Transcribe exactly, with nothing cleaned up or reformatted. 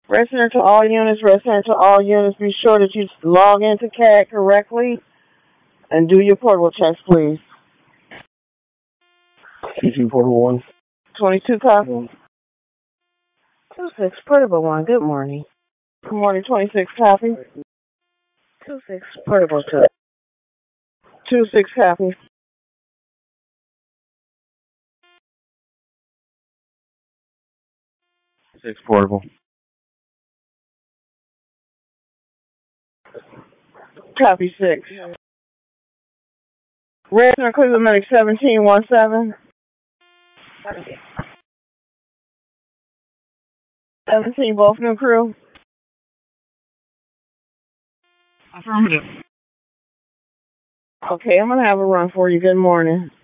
Red Center to all units, Red Center to all units. Be sure that you log into C A D correctly and do your portable checks, please. T two portable one. twenty-two copy. two six portable one, good morning. Good morning, twenty-six copy. two six portable two. two six copy. six portable. Copy six. Red Center Cleveland Medic seventeen one seven. seventeen, both new crew. Affirmative. Okay, I'm going to have a run for you. Good morning.